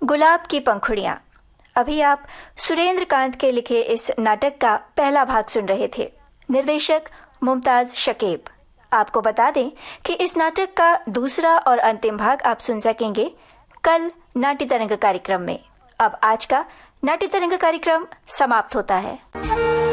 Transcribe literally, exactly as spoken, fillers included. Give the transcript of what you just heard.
गुलाब की पंखुड़ियाँ। अभी आप सुरेंद्र कांत के लिखे इस नाटक का पहला भाग सुन रहे थे। निर्देशक मुमताज शकीब। आपको बता दें कि इस नाटक का दूसरा और अंतिम भाग आप सुन सकेंगे कल नाट्य तरंग कार्यक्रम में। अब आज का नाट्य तरंग कार्यक्रम समाप्त होता है।